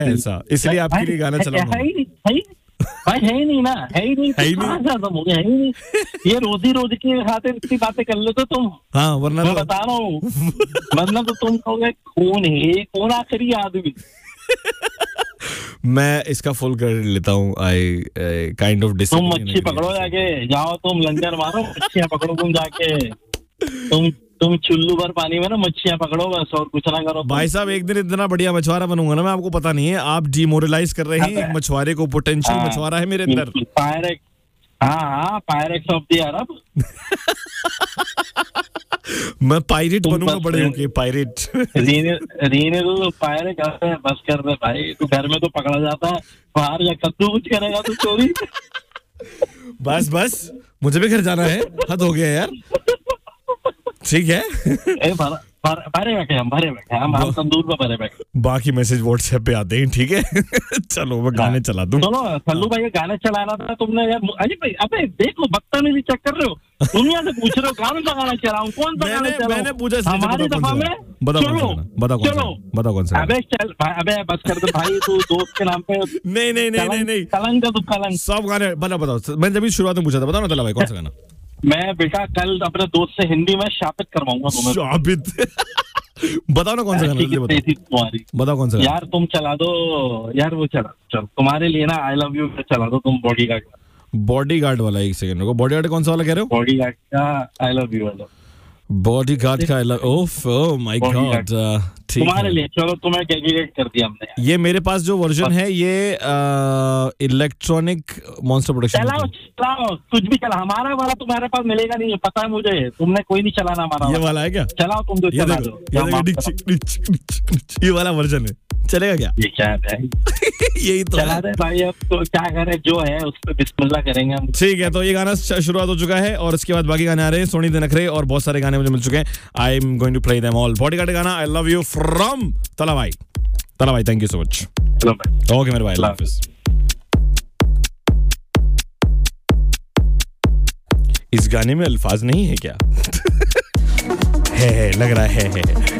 ऐसा, इसलिए आपके लिए गाना चला है ही नहीं भाई, है ही नहीं ना, है ही नहीं, है ही नहीं। ये रोजी रोज की खातिर इतनी बातें कर लेते तुम। हाँ, वरना मैं बता रहा हूँ, वरना तो तुम कहोगे कौन आखिरी आदमी। मैं इसका फुल क्रेडिट लेता हूँ। आई काइंड ऑफ तुम मच्छी पकड़ो, जाके जाओ, तुम लंगर मारो, मच्छियाँ पकड़ो तुम जाके। तुम चुल्लू भर पानी में ना मच्छियाँ पकड़ो बस, और कुछ ना करो। भाई साहब, एक दिन इतना बढ़िया मछुआरा बनूंगा ना मैं, आपको पता नहीं है। आप डिमोरलाइज कर रहे हैं एक मछुआरे को। पोटेंशियल मछुआरा है मेरे अंदर। पायरेक्स, हाँ, पायरेक्स ऑफ द अरब। मैं पायरेट बनूंगा बड़े होके, पायरेट। रीने तो पायरेट करते, बस कर दे भाई। तू घर में तो पकड़ा जाता है, बाहर जा कद्दू कुछ करेगा तू चोरी। बस मुझे भी घर जाना है, हद हो गया यार। ठीक है, भरे बैठे हम तंदूर पे भरे बैठे। बाकी मैसेज व्हाट्सएप पे आते हैं, ठीक है। चलो मैं गाने चला दूं। चलो सल्लू भाई, गाने चलाना था तुमने यार। अजी भाई, अबे देखो, बदतमीजी चेक कर रहे हो, दुनिया से पूछ रहे हो कौन सा गाना चलाऊं, कौन सा गाना चलाऊं। मैंने पूछा हमारी दफा में। बताओ कौन सा। अबे बस कर दे भाई, तू दोस्त के नाम पे। नहीं, कलंक का तू कलंक। सब गाने बताओ। मैंने जब शुरुआत में पूछा था, बताओ ना तला भाई, कौन सा गाना। मैं बेटा कल अपने दोस्त से हिंदी में शापित करवाऊंगा तुम्हें। शापित। बताओ ना कौन सा गाना। बताओ कौन सा यार। तुम चला दो यार, वो चलो तुम्हारे लिए ना, आई लव यू चला दो तुम, बॉडीगार्ड वाला। एक सेकंड रुको, बॉडीगार्ड कौन सा वाला कह रहे हो। बॉडीगार्ड का आई लव यू वाला। बॉडीगार्ड का I love, oh my God. तुम्हारे लिए, चलो तुम्हें डेडिकेट कर दिया हमने। ये मेरे पास जो वर्जन है, ये इलेक्ट्रॉनिक मॉन्स्टर प्रोडक्शन। चलाओ कुछ भी चला, हमारा वाला तुम्हारे पास मिलेगा नहीं, पता है मुझे, तुमने कोई नहीं चलाना हमारा। ये वाला है क्या। चलाओ तुम, जो चला दो। ये वाला वर्जन है, चलेगा क्या। ये क्या है यही तो चला दे भाई, अब तो क्या करें, जो है उस पर बिस्मिल्लाह करेंगे हम। ठीक है, तो ये गाना शुरुआत हो चुका है, और इसके बाद बाकी गाने आ रहे हैं। सोनी दे नखरे और बहुत सारे गाने मुझे मिल चुके हैं। I am going to play them all. Bodyguard गाना आई लव यू फ्रॉम तला भाई। Thank you so much. Okay मेरे भाई, अल्लाह हाफिज़। इस गाने में अल्फाज नहीं है क्या। है लग रहा है।